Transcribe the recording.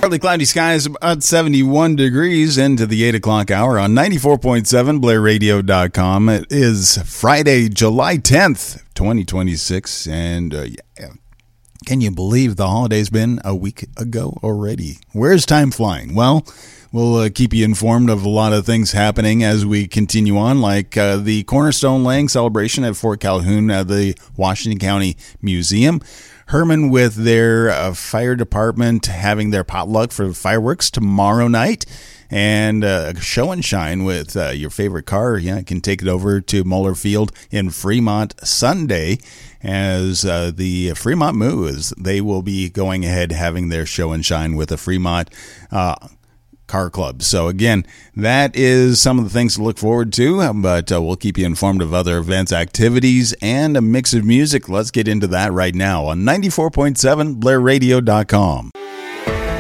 Partly cloudy skies, about 71 degrees into the 8 o'clock hour on 94.7 BlairRadio.com. It is Friday, July 10th, 2026, and can you believe the holiday's been a week ago already? Where's time flying? Well, we'll keep you informed of a lot of things happening as we continue on, like the Cornerstone Laying celebration at Fort Calhoun at the Washington County Museum. Herman with their fire department having their potluck for fireworks tomorrow night. And show and shine with your favorite car. Yeah, you can take it over to Muller Field in Fremont Sunday as the Fremont Moos. They will be going ahead having their show and shine with the Fremont Car Club. So again, that is some of the things to look forward to, but we'll keep you informed of other events, activities, and a mix of music. Let's get into that right now on 94.7 BlairRadio.com.